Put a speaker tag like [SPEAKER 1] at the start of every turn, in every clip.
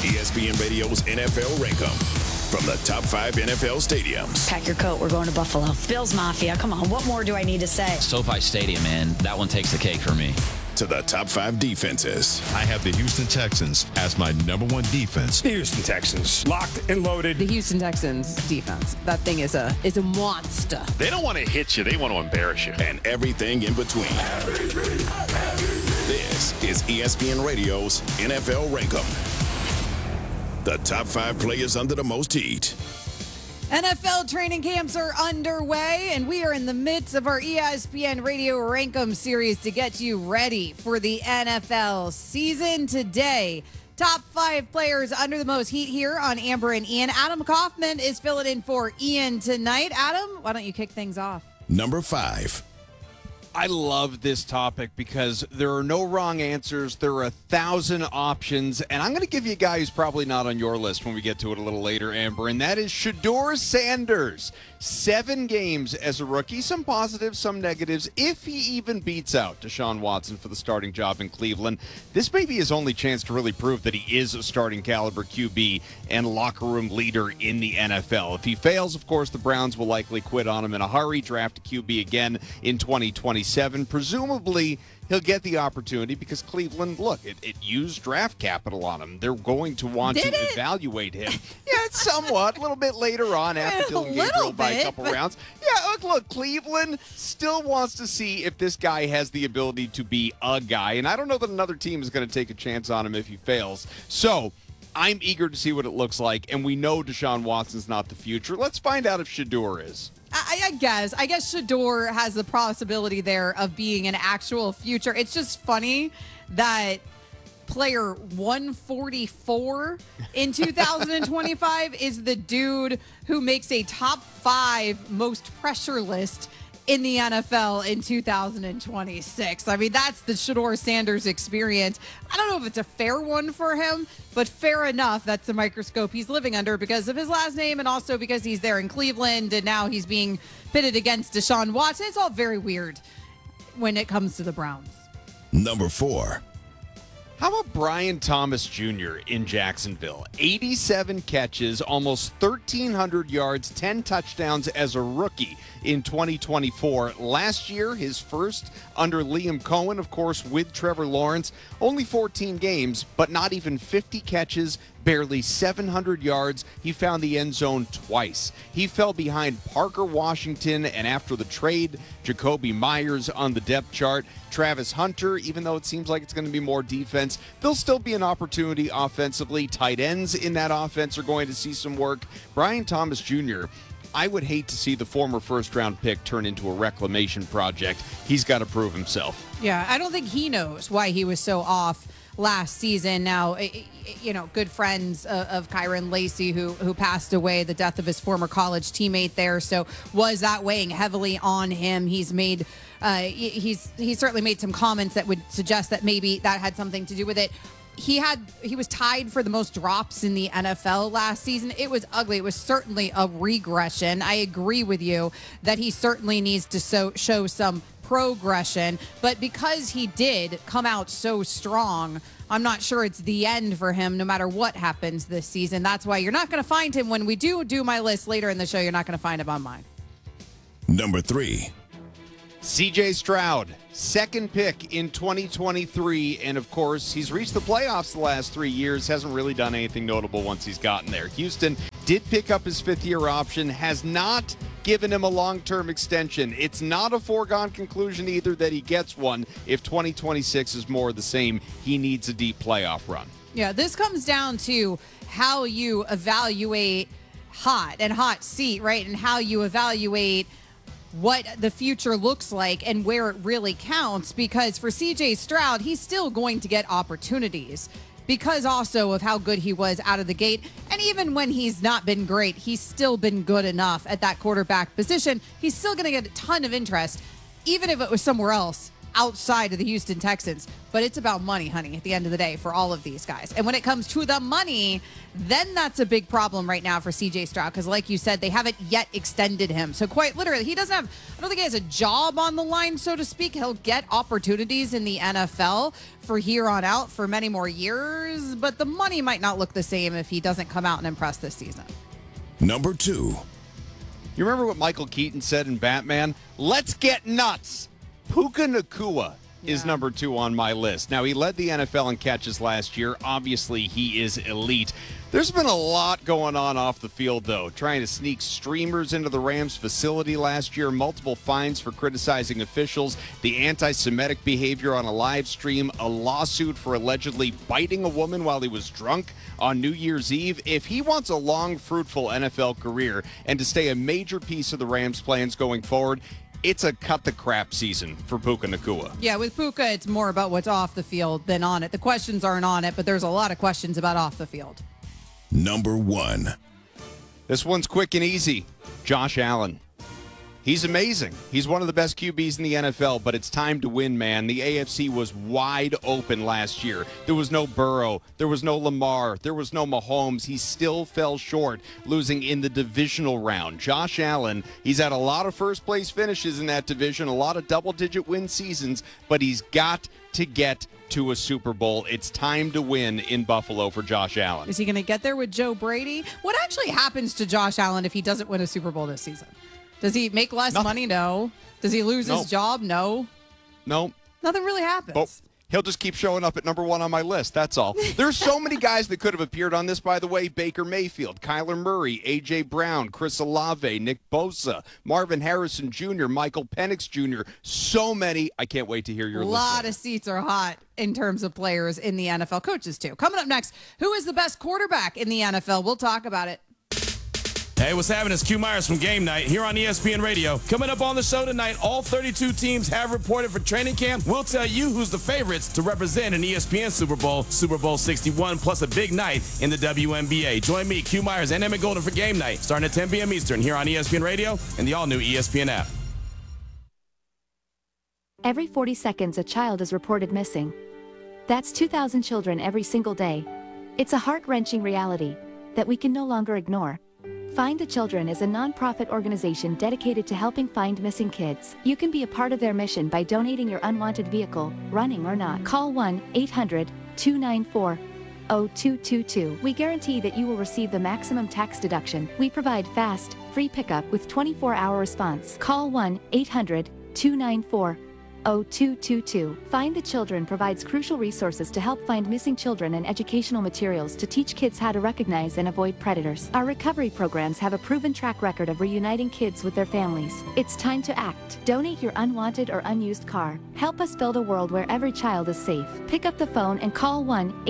[SPEAKER 1] ESPN Radio's NFL Rank-Em from the top 5 NFL stadiums.
[SPEAKER 2] Pack your coat. We're going to Buffalo. Bills Mafia. Come on. What more do I need to say?
[SPEAKER 3] SoFi Stadium, man. That one takes the cake for me.
[SPEAKER 1] To the top 5 defenses.
[SPEAKER 4] I have the Houston Texans as my number 1 defense.
[SPEAKER 5] The Houston Texans, locked and loaded.
[SPEAKER 6] The Houston Texans defense. That thing is a monster.
[SPEAKER 7] They don't want to hit you. They want to embarrass you.
[SPEAKER 1] And everything in between. This is ESPN Radio's NFL Rank-Em. The top 5 players under the most heat.
[SPEAKER 6] NFL training camps are underway, and we are in the midst of our ESPN Radio Rank-Em series to get you ready for the NFL season today. Top 5 players under the most heat here on Amber and Ian. Adam Kaufman is filling in for Ian tonight. Adam, why don't you kick things off?
[SPEAKER 1] Number 5.
[SPEAKER 8] I love this topic because there are no wrong answers. There are 1,000 options, and I'm going to give you a guy who's probably not on your list when we get to it a little later, Amber, and that is Shedeur Sanders. 7 games as a rookie, some positives, some negatives, if he even beats out Deshaun Watson for the starting job in Cleveland. This may be his only chance to really prove that he is a starting caliber QB and locker room leader in the NFL. If he fails, of course, the Browns will likely quit on him in a hurry, draft a QB again in 2027. Presumably, he'll get the opportunity because Cleveland, look, it used draft capital on him. They're going to want to evaluate him. Yeah, somewhat. A little bit later on after Dylan Gabriel by a couple rounds. Yeah, look, Cleveland still wants to see if this guy has the ability to be a guy. And I don't know that another team is going to take a chance on him if he fails. So I'm eager to see what it looks like. And we know Deshaun Watson's not the future. Let's find out if Shedeur is.
[SPEAKER 6] I guess Shedeur has the possibility there of being an actual future. It's just funny that player 144 in 2025 is the dude who makes a top 5 most pressure list in the NFL in 2026. I mean, that's the Shedeur Sanders experience. I don't know if it's a fair one for him, but fair enough. That's the microscope he's living under because of his last name and also because he's there in Cleveland and now he's being pitted against Deshaun Watson. It's all very weird when it comes to the Browns.
[SPEAKER 1] Number 4.
[SPEAKER 8] How about Brian Thomas Jr. in Jacksonville? 87 catches, almost 1,300 yards, 10 touchdowns as a rookie in 2024. Last year, his first under Liam Cohen, of course, with Trevor Lawrence. Only 14 games, but not even 50 catches, barely 700 yards. He found the end zone twice. He fell behind Parker Washington, and after the trade, Jacoby Myers on the depth chart. Travis Hunter, even though it seems like it's going to be more defense, there'll still be an opportunity offensively. Tight ends in that offense are going to see some work. Brian Thomas Jr., I would hate to see the former first-round pick turn into a reclamation project. He's got to prove himself.
[SPEAKER 6] Yeah, I don't think he knows why he was so off last season. Now, you know, good friends of Kyron Lacey, who passed away, the death of his former college teammate there. So was that weighing heavily on him? He's made, he's certainly made some comments that would suggest that maybe that had something to do with it. He was tied for the most drops in the NFL last season. It was ugly. It was certainly a regression. I agree with you that he certainly needs to show some progression, but because he did come out so strong, I'm not sure it's the end for him no matter what happens this season. That's why you're not going to find him when we do my list later in the show. You're not going to find him on mine.
[SPEAKER 1] Number 3.
[SPEAKER 8] C.J. Stroud, second pick in 2023, and of course, he's reached the playoffs the last 3 years, hasn't really done anything notable once he's gotten there. Houston did pick up his fifth-year option, has not given him a long-term extension. It's not a foregone conclusion either that he gets one. If 2026 is more of the same, he needs a deep playoff run.
[SPEAKER 6] Yeah, this comes down to how you evaluate hot seat, right? And how you evaluate what the future looks like and where it really counts, because for CJ Stroud, he's still going to get opportunities because also of how good he was out of the gate. And even when he's not been great, he's still been good enough at that quarterback position. He's still going to get a ton of interest, even if it was somewhere else outside of the Houston Texans. But it's about money, honey, at the end of the day for all of these guys. And when it comes to the money, then that's a big problem right now for CJ Stroud because, like you said, they haven't yet extended him. So quite literally, he doesn't have, I don't think he has a job on the line, so to speak. He'll get opportunities in the NFL for here on out for many more years, but the money might not look the same if he doesn't come out and impress this season.
[SPEAKER 1] Number 2.
[SPEAKER 8] You remember what Michael Keaton said in Batman? Let's get nuts. Puka Nacua is number 2 on my list. Now, he led the NFL in catches last year. Obviously, he is elite. There's been a lot going on off the field, though. Trying to sneak streamers into the Rams facility last year, multiple fines for criticizing officials, the anti-Semitic behavior on a live stream, a lawsuit for allegedly biting a woman while he was drunk on New Year's Eve. If he wants a long, fruitful NFL career and to stay a major piece of the Rams' plans going forward, it's a cut-the-crap season for Puka Nacua.
[SPEAKER 6] Yeah, with Puka, it's more about what's off the field than on it. The questions aren't on it, but there's a lot of questions about off the field.
[SPEAKER 1] Number 1.
[SPEAKER 8] This one's quick and easy. Josh Allen. He's amazing. He's one of the best QBs in the NFL, but it's time to win, man. The AFC was wide open last year. There was no Burrow. There was no Lamar. There was no Mahomes. He still fell short, losing in the divisional round. Josh Allen, he's had a lot of first-place finishes in that division, a lot of double-digit win seasons, but he's got to get to a Super Bowl. It's time to win in Buffalo for Josh Allen.
[SPEAKER 6] Is he going to get there with Joe Brady? What actually happens to Josh Allen if he doesn't win a Super Bowl this season? Does he make less money? No. Does he lose his job? No.
[SPEAKER 8] No.
[SPEAKER 6] Nothing really happens.
[SPEAKER 8] Oh, he'll just keep showing up at number 1 on my list. That's all. There's so many guys that could have appeared on this, by the way. Baker Mayfield, Kyler Murray, A.J. Brown, Chris Olave, Nick Bosa, Marvin Harrison Jr., Michael Penix Jr. So many. I can't wait to hear your list.
[SPEAKER 6] A lot of seats are hot in terms of players in the NFL. Coaches, too. Coming up next, who is the best quarterback in the NFL? We'll talk about it.
[SPEAKER 9] Hey, what's happening? It's Q Myers from Game Night here on ESPN Radio. Coming up on the show tonight, all 32 teams have reported for training camp. We'll tell you who's the favorites to represent an ESPN Super Bowl 61, plus a big night in the WNBA. Join me, Q Myers, and Emmett Golden for Game Night, starting at 10 p.m. Eastern here on ESPN Radio and the all-new ESPN app.
[SPEAKER 10] Every 40 seconds, a child is reported missing. That's 2,000 children every single day. It's a heart-wrenching reality that we can no longer ignore. Find the Children is a non-profit organization dedicated to helping find missing kids. You can be a part of their mission by donating your unwanted vehicle, running or not. Call 1-800-294-0222. We guarantee that you will receive the maximum tax deduction. We provide fast, free pickup with 24-hour response. Call 1-800-294-0222. Find the Children provides crucial resources to help find missing children and educational materials to teach kids how to recognize and avoid predators. Our recovery programs have a proven track record of reuniting kids with their families. It's time to act. Donate your unwanted or unused car. Help us build a world where every child is safe. Pick up the phone and call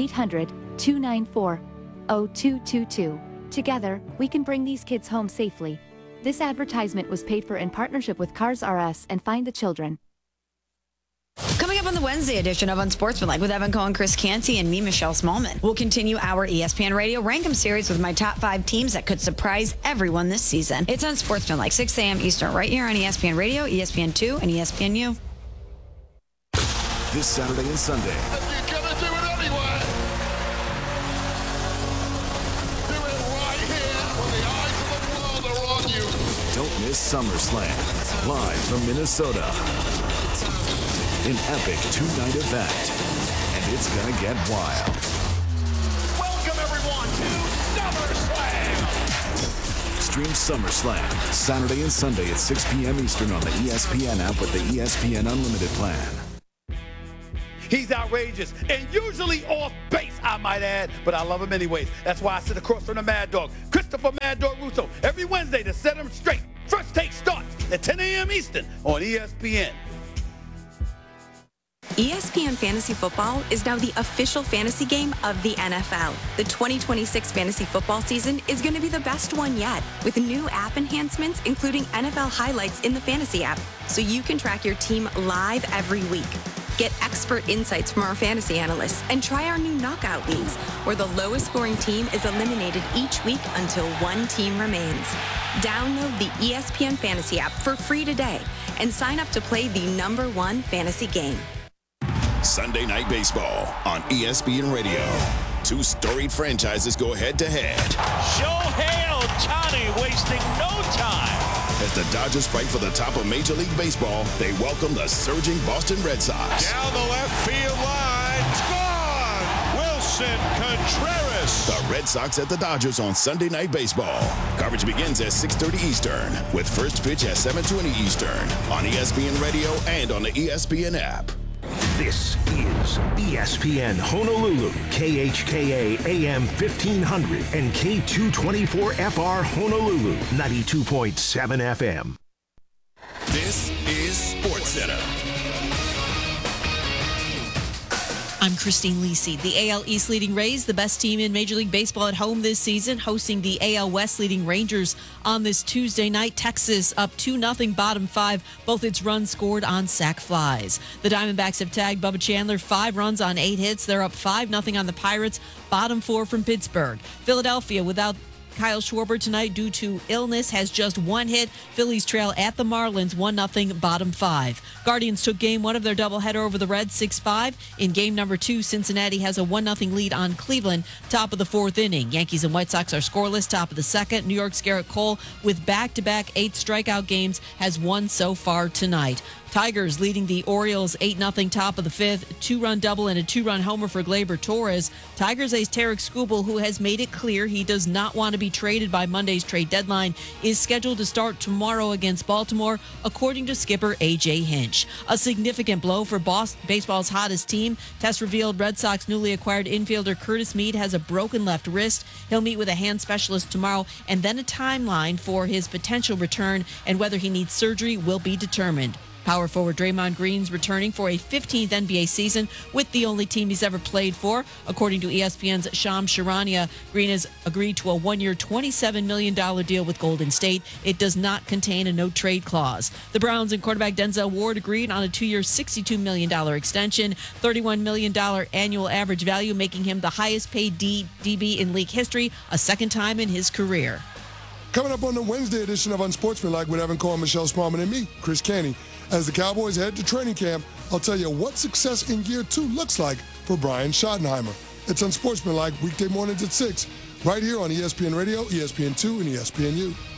[SPEAKER 10] 1-800-294-0222. Together, we can bring these kids home safely. This advertisement was paid for in partnership with Cars R Us and Find the Children.
[SPEAKER 2] Coming up on the Wednesday edition of Unsportsmanlike with Evan Cohen, Chris Canty, and me, Michelle Smallman. We'll continue our ESPN Radio Rank 'em series with my top 5 teams that could surprise everyone this season. It's Unsportsmanlike, 6 a.m. Eastern, right here on ESPN Radio, ESPN2, and ESPNU.
[SPEAKER 1] This Saturday and Sunday.
[SPEAKER 7] You're gonna do it anyway. Do it right here when the eyes of the world are on you.
[SPEAKER 1] Don't miss SummerSlam, live from Minnesota. An epic 2-night event, and it's gonna get wild.
[SPEAKER 7] Welcome everyone to SummerSlam.
[SPEAKER 1] Stream SummerSlam Saturday and Sunday at 6 p.m. Eastern on the ESPN app with the ESPN Unlimited plan.
[SPEAKER 11] He's outrageous and usually off base, I might add, but I love him anyways. That's why I sit across from the Mad Dog, Christopher Mad Dog Russo, every Wednesday to set him straight. First Take starts at 10 a.m. Eastern on ESPN.
[SPEAKER 12] ESPN Fantasy Football is now the official fantasy game of the NFL. The 2026 fantasy football season is going to be the best one yet, with new app enhancements including NFL highlights in the fantasy app, so you can track your team live every week. Get expert insights from our fantasy analysts and try our new knockout leagues, where the lowest scoring team is eliminated each week until one team remains. Download the ESPN Fantasy app for free today and sign up to play the #1 fantasy game.
[SPEAKER 13] Sunday Night Baseball on ESPN Radio. Two storied franchises go head-to-head.
[SPEAKER 14] Shohei Ohtani wasting no time.
[SPEAKER 13] As the Dodgers fight for the top of Major League Baseball, they welcome the surging Boston Red Sox.
[SPEAKER 7] Down the left field line. It's gone. Wilson Contreras.
[SPEAKER 13] The Red Sox at the Dodgers on Sunday Night Baseball. Coverage begins at 6:30 Eastern, with first pitch at 7:20 Eastern on ESPN Radio and on the ESPN app.
[SPEAKER 15] This is ESPN Honolulu, KHKA AM 1500 and K224FR Honolulu, 92.7 FM.
[SPEAKER 13] This is SportsCenter.
[SPEAKER 16] I'm Christine Lisi. The AL East leading Rays, the best team in Major League Baseball at home this season, hosting the AL West leading Rangers on this Tuesday night. Texas up 2-0, bottom 5. Both its runs scored on sac flies. The Diamondbacks have tagged Bubba Chandler 5 runs on 8 hits. They're up 5-0 on the Pirates, bottom 4 from Pittsburgh. Philadelphia, without Kyle Schwarber tonight due to illness, has just 1 hit. Phillies trail at the Marlins 1-0, bottom 5. Guardians took game 1 of their doubleheader over the Reds 6-5. In game number 2, Cincinnati has a 1-0 lead on Cleveland, top of the 4th inning. Yankees and White Sox are scoreless, top of the 2nd. New York's Garrett Cole, with back-to-back 8 strikeout games, has 1 so far tonight. Tigers leading the Orioles 8-0, top of the 5th. 2-run double and a 2-run homer for Gleyber Torres. Tigers ace Tarek Skubal, who has made it clear he does not want to be traded by Monday's trade deadline, is scheduled to start tomorrow against Baltimore, according to skipper A.J. Hinch. A significant blow for baseball's hottest team. Tests revealed Red Sox newly acquired infielder Curtis Mead has a broken left wrist. He'll meet with a hand specialist tomorrow, and then a timeline for his potential return and whether he needs surgery will be determined. Power forward Draymond Green's returning for a 15th NBA season with the only team he's ever played for. According to ESPN's Shams Charania, Green has agreed to a 1-year, $27 million deal with Golden State. It does not contain a no-trade clause. The Browns and quarterback Denzel Ward agreed on a 2-year, $62 million extension, $31 million annual average value, making him the highest-paid DB in league history, a second time in his career.
[SPEAKER 17] Coming up on the Wednesday edition of Unsportsmanlike with Evan Cohen, Michelle Smallman, and me, Chris Canty. As the Cowboys head to training camp, I'll tell you what success in year 2 looks like for Brian Schottenheimer. It's Unsportsmanlike weekday mornings at 6, right here on ESPN Radio, ESPN2, and ESPNU.